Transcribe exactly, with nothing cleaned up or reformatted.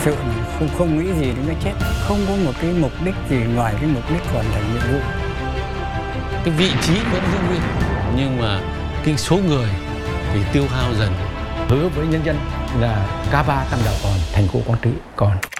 sự là không không nghĩ gì đến cái chết, không có một cái mục đích gì ngoài cái mục đích hoàn thành nhiệm vụ. Cái vị trí vẫn giữ nguyên, nhưng mà cái số người thì tiêu hao dần. Hứa với nhân dân là K ba Tam Đảo còn, thành phố Quảng Trị còn.